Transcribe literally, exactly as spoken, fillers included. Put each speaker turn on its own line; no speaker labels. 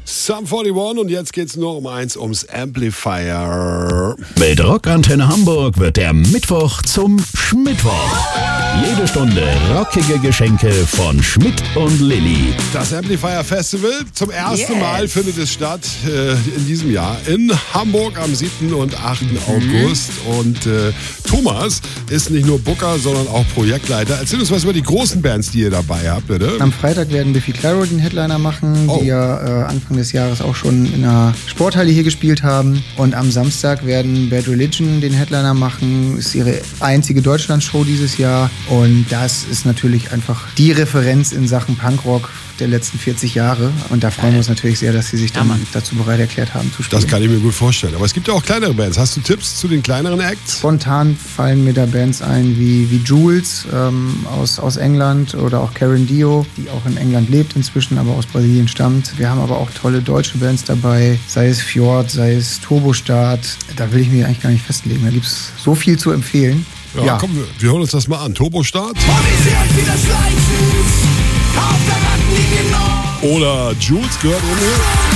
Sum einundvierzig und jetzt geht's nur um eins, ums Amplifier.
Mit Rockantenne Hamburg wird der Mittwoch zum Schmittwoch. Jede Stunde rockige Geschenke von Schmidt und Lilly.
Das Amplifier Festival zum ersten
Yes.
Mal findet es statt äh, in diesem Jahr in Hamburg am siebten und achten August. Und äh, Thomas ist nicht nur Booker, sondern auch Projektleiter. Erzähl uns was über die großen Bands, die ihr dabei habt, bitte.
Am Freitag werden Biffy Clyro den Headliner machen,
Oh.
die ja äh, Anfang des Jahres auch schon in einer Sporthalle hier gespielt haben. Und am Samstag werden Bad Religion den Headliner machen. Ist ihre einzige Deutschlandshow dieses Jahr. Und das ist natürlich einfach die Referenz in Sachen Punkrock der letzten vierzig Jahre. Und da freuen wir uns natürlich sehr, dass sie sich dann dazu bereit erklärt haben zu spielen.
Das kann ich mir gut vorstellen. Aber es gibt ja auch kleinere Bands. Hast du Tipps zu den kleineren Acts?
Spontan fallen mir da Bands ein wie, wie Jules ähm, aus, aus England oder auch Karen Dio, die auch in England lebt inzwischen, aber aus Brasilien stammt. Wir haben aber auch tolle deutsche Bands dabei, sei es Fjord, sei es Turbostart. Da will ich mich eigentlich gar nicht festlegen. Da gibt es so viel zu empfehlen.
Ja,
Ja.
komm, wir, wir hören uns das mal an. Turbostart
Wieder schleichen, auf der Randlinie noch.
oder Jules gehört in hier.